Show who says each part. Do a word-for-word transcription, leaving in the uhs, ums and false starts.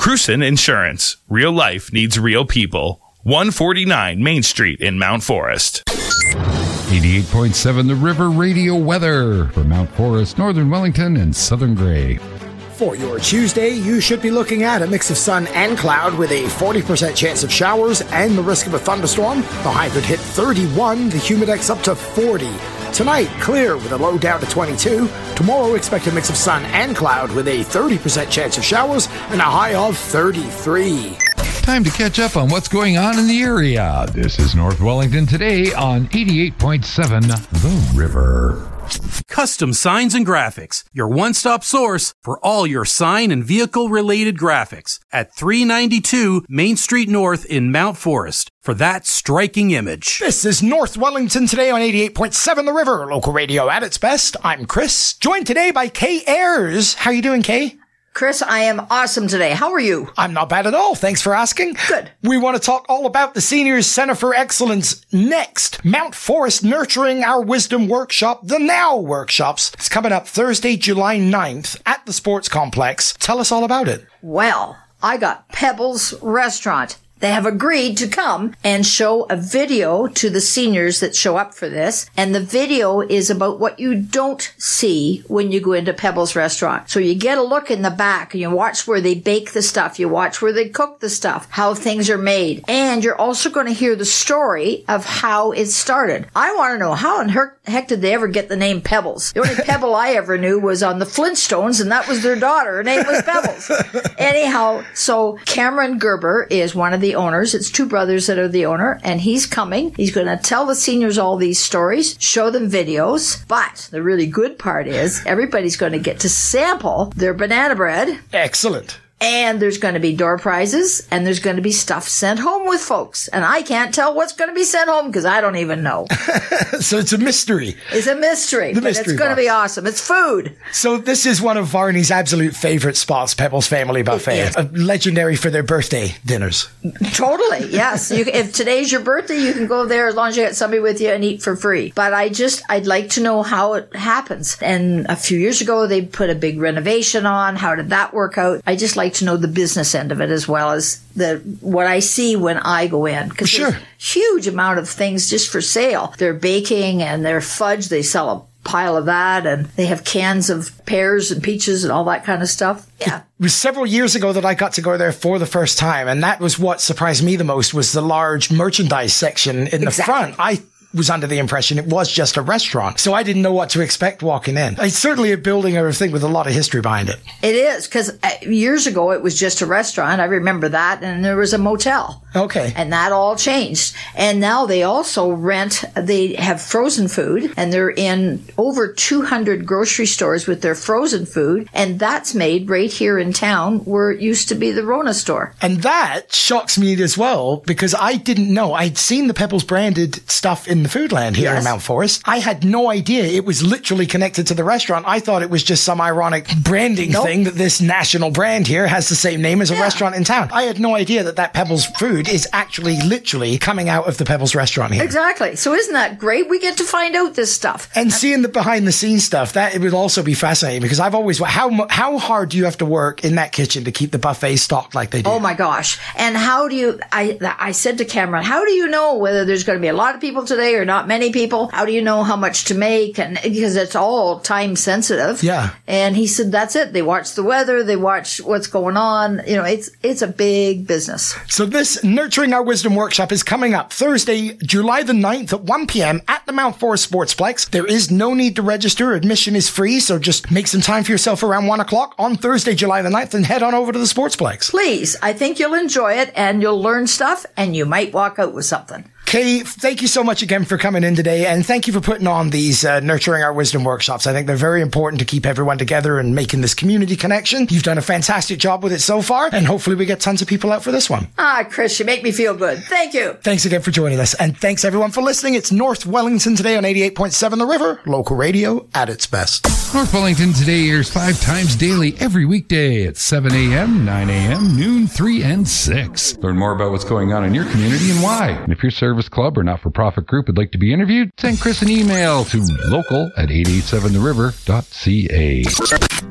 Speaker 1: Cruson Insurance. Real life needs real people. one forty-nine Main Street in Mount Forest.
Speaker 2: eighty-eight point seven The River Radio weather for Mount Forest, Northern Wellington, and Southern Grey.
Speaker 3: For your Tuesday, you should be looking at a mix of sun and cloud with a forty percent chance of showers and the risk of a thunderstorm. The high could hit thirty-one, the humidex up to forty. Tonight, clear with a low down to twenty-two. Tomorrow, expect a mix of sun and cloud with a thirty percent chance of showers and a high of thirty-three.
Speaker 2: Time to catch up on what's going on in the area. This is North Wellington Today on eighty-eight point seven The River.
Speaker 4: Custom Signs and Graphics, your one-stop source for all your sign and vehicle-related graphics at three ninety-two Main Street North in Mount Forest for that striking image.
Speaker 3: This is North Wellington Today on eighty-eight point seven The River, local radio at its best. I'm Chris, joined today by Kay Ayers. How you doing, Kay?
Speaker 5: Chris, I am awesome today. How are you?
Speaker 3: I'm not bad at all. Thanks for asking.
Speaker 5: Good.
Speaker 3: We want to talk all about the Seniors Center for Excellence next. Mount Forest Nurturing Our Wisdom Workshop, the Now Workshops. It's coming up Thursday, July ninth at the Sports Complex. Tell us all about it.
Speaker 5: Well, I got Pebbles Restaurant. They have agreed to come and show a video to the seniors that show up for this. And the video is about what you don't see when you go into Pebbles Restaurant. So you get a look in the back and you watch where they bake the stuff. You watch where they cook the stuff, how things are made. And you're also going to hear the story of how it started. I want to know, how in heck did they ever get the name Pebbles? The only Pebble I ever knew was on the Flintstones, and that was their daughter. Her name was Pebbles. Anyhow, so Cameron Gerber is one of the owners. It's two brothers that are the owner, and he's coming. He's going to tell the seniors all these stories, show them videos, but the really good part is everybody's going to get to sample their banana bread.
Speaker 3: Excellent.
Speaker 5: And there's going to be door prizes, and there's going to be stuff sent home with folks. And I can't tell what's going to be sent home because I don't even know.
Speaker 3: So it's a mystery.
Speaker 5: It's a mystery.
Speaker 3: The
Speaker 5: but
Speaker 3: mystery
Speaker 5: it's going to
Speaker 3: box.
Speaker 5: be awesome. It's food.
Speaker 3: So this is one of Varney's absolute favorite spots, Pebbles Family Buffet. Uh, legendary for their birthday dinners.
Speaker 5: Totally, yes. You, if today's your birthday, you can go there as long as you got somebody with you and eat for free. But I just, I'd like to know how it happens. And a few years ago, they put a big renovation on. How did that work out? I just like to know the business end of it as well as the what I see when I go in. Because
Speaker 3: sure.
Speaker 5: There's a huge amount of things just for sale. They're baking and they're fudge. They sell a pile of that, and they have cans of pears and peaches and all that kind of stuff. Yeah.
Speaker 3: It was several years ago that I got to go there for the first time, and that was what surprised me the most, was the large merchandise section in the
Speaker 5: Exactly.
Speaker 3: front. I was under the impression it was just a restaurant, so I didn't know what to expect walking in. It's certainly a building or a thing with a lot of history behind it.
Speaker 5: It is, because years ago it was just a restaurant. I remember that, and there was a motel.
Speaker 3: Okay.
Speaker 5: And that all changed. And now they also rent, they have frozen food, and they're in over two hundred grocery stores with their frozen food, and that's made right here in town where it used to be the Rona store.
Speaker 3: And that shocks me as well, because I didn't know. I'd seen the Pebbles branded stuff in the Foodland here
Speaker 5: Yes.
Speaker 3: in Mount Forest. I had no idea it was literally connected to the restaurant. I thought it was just some ironic branding
Speaker 5: Nope.
Speaker 3: thing that this national brand here has the same name as a
Speaker 5: Yeah.
Speaker 3: restaurant in town. I had no idea that that Pebbles food is actually literally coming out of the Pebbles restaurant here.
Speaker 5: Exactly. So isn't that great? We get to find out this stuff.
Speaker 3: And seeing the behind the scenes stuff, that it would also be fascinating, because I've always, how mu- how hard do you have to work in that kitchen to keep the buffet stocked like they do?
Speaker 5: Oh my gosh. And how do you, I I said to Cameron, how do you know whether there's going to be a lot of people today or not many people? How do you know how much to make? And because it's all time sensitive.
Speaker 3: Yeah.
Speaker 5: And he said, that's it. They watch the weather. They watch what's going on. You know, it's, it's a big business.
Speaker 3: So this Nurturing Our Wisdom workshop is coming up Thursday, July the ninth at one p.m. at the Mount Forest Sportsplex. There is no need to register. Admission is free, so just make some time for yourself around one o'clock on Thursday, July the ninth, and head on over to the Sportsplex.
Speaker 5: Please. I think you'll enjoy it, and you'll learn stuff, and you might walk out with something.
Speaker 3: Kay, thank you so much again for coming in today, and thank you for putting on these uh, Nurturing Our Wisdom workshops. I think they're very important to keep everyone together and making this community connection. You've done a fantastic job with it so far, and hopefully we get tons of people out for this one.
Speaker 5: Ah, Chris, you make me feel good. Thank you.
Speaker 3: Thanks again for joining us, and thanks everyone for listening. It's North Wellington Today on eighty-eight point seven The River, local radio at its best.
Speaker 2: North Wellington Today airs five times daily every weekday at seven a.m., nine a.m., noon, three, and six. Learn more about what's going on in your community and why. And if your service club or not-for-profit group would like to be interviewed, send Chris an email to local at eight eight seven the river dot c a.